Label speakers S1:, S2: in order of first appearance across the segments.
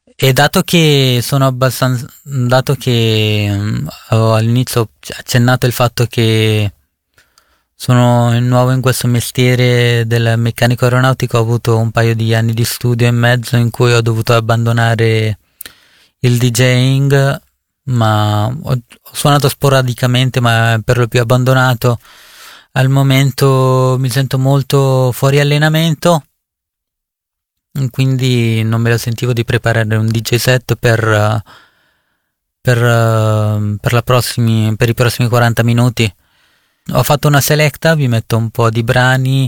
S1: E dato che avevo all'inizio accennato il fatto che sono nuovo in questo mestiere del meccanico aeronautico, ho avuto un paio di anni di studio e mezzo in cui ho dovuto abbandonare il DJing, ma ho suonato sporadicamente, ma per lo più abbandonato. Al momento mi sento molto fuori allenamento, quindi non me lo sentivo di preparare un DJ set per i prossimi 40 minuti. Ho fatto una selecta, vi metto un po' di brani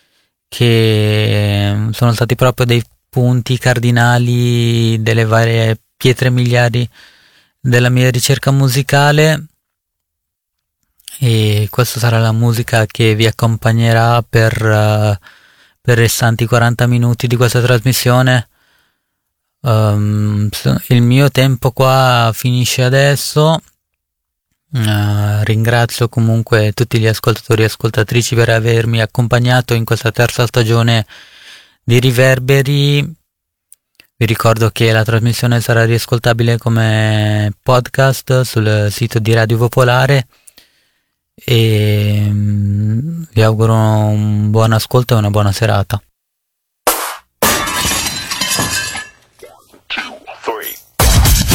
S1: che sono stati proprio dei punti cardinali delle varie pietre miliari della mia ricerca musicale, e questa sarà la musica che vi accompagnerà per i restanti 40 minuti di questa trasmissione. Il mio tempo qua finisce adesso. Ringrazio comunque tutti gli ascoltatori e ascoltatrici per avermi accompagnato in questa terza stagione di Riverberi. Vi ricordo che la trasmissione sarà riascoltabile come podcast sul sito di Radio Popolare e vi auguro un buon ascolto e una buona serata.